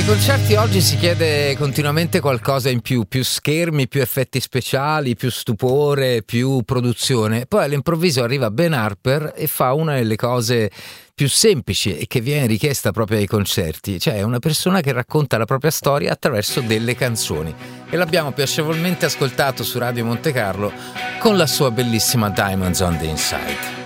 Ai concerti oggi si chiede continuamente qualcosa in più schermi, più effetti speciali, più stupore, più produzione. Poi all'improvviso arriva Ben Harper e fa una delle cose più semplici e che viene richiesta proprio ai concerti, cioè una persona che racconta la propria storia attraverso delle canzoni. E l'abbiamo piacevolmente ascoltato su Radio Monte Carlo con la sua bellissima Diamonds on the Inside.